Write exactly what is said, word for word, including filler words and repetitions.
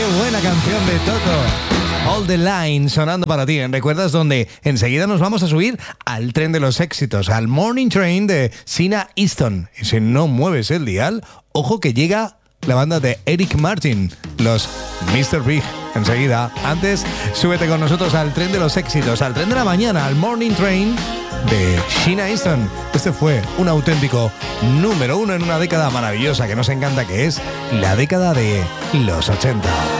buena canción de Toto. All the Line sonando para ti. ¿Recuerdas dónde? Enseguida nos vamos a subir al tren de los éxitos, al Morning Train de Sheena Easton. Y si no mueves el dial, ojo que llega la banda de Eric Martin, los mister Big. Enseguida, antes, súbete con nosotros al tren de los éxitos, al tren de la mañana, al Morning Train de Sheena Easton. Este fue un auténtico número uno en una década maravillosa que nos encanta, que es la década de los ochenta.